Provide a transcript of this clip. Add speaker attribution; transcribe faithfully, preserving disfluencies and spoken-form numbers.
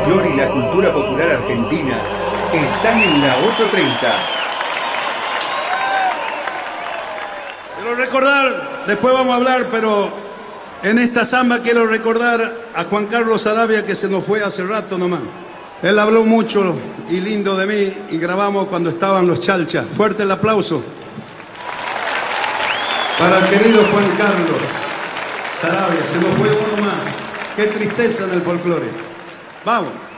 Speaker 1: folclore y la cultura popular argentina están en la ocho treinta.
Speaker 2: Quiero recordar, después vamos a hablar, pero en esta samba quiero recordar a Juan Carlos Sarabia, que se nos fue hace rato nomás. Él habló mucho y lindo de mí y grabamos cuando estaban los Chalchas. Fuerte el aplauso para el querido Juan Carlos Sarabia. Se nos fue uno más. Qué tristeza en el folclore. Vamos.